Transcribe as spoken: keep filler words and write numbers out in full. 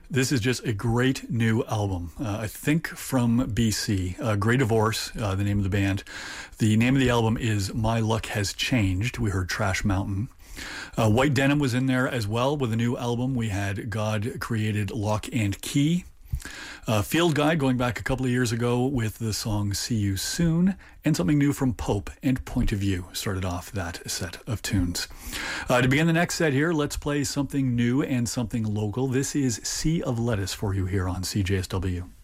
This is just a great new album. Uh, I think from B C. Uh, Grey Divorce, uh, the name of the band. The name of the album is My Luck Has Changed. We heard Trash Mountain. Uh, White Denim was in there as well with a new album. We had God Created Lock and Key. Uh, Field Guide going back a couple of years ago with the song See You Soon, and something new from Pope and Point of View started off that set of tunes. Uh, to begin the next set here, let's play something new and something local. This is Sea of Lettuce for you here on C J S W.